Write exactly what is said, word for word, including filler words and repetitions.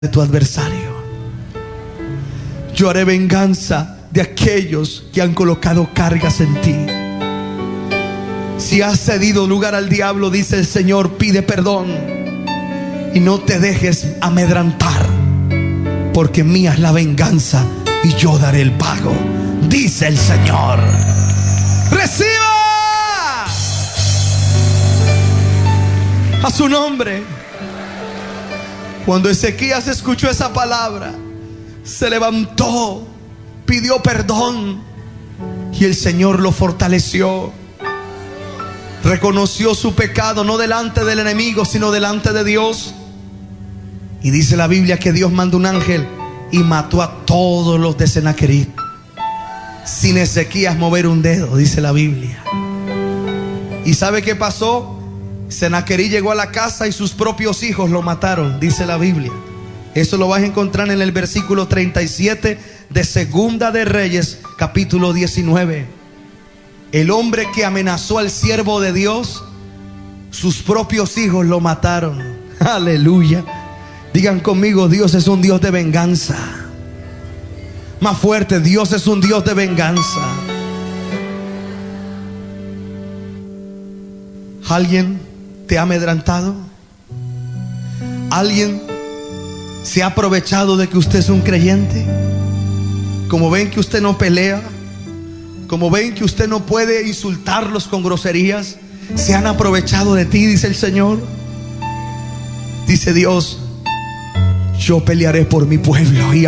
de tu adversario. Yo haré venganza de aquellos que han colocado cargas en ti. Si has cedido lugar al diablo, dice el Señor, pide perdón y no te dejes amedrantar, porque mía es la venganza y yo daré el pago, dice el Señor. Reciba a su nombre. Cuando Ezequías escuchó esa palabra, se levantó, pidió perdón y el Señor lo fortaleció. Reconoció su pecado, no delante del enemigo, sino delante de Dios. Y dice la Biblia que Dios mandó un ángel y mató a todos los de Sennacherib, sin Ezequías mover un dedo, dice la Biblia. ¿Y sabe qué pasó? Sennacherib llegó a la casa y sus propios hijos lo mataron, dice la Biblia. Eso lo vas a encontrar en el versículo treinta y siete de Segunda de Reyes, capítulo diecinueve. El hombre que amenazó al siervo de Dios, sus propios hijos lo mataron. Aleluya. Digan conmigo, Dios es un Dios de venganza. Más fuerte, Dios es un Dios de venganza. ¿Alguien te ha amedrentado? ¿Alguien se ha aprovechado de que usted es un creyente? Como ven que usted no pelea, como ven que usted no puede insultarlos con groserías, se han aprovechado de ti, dice el Señor. Dice Dios, yo pelearé por mi pueblo y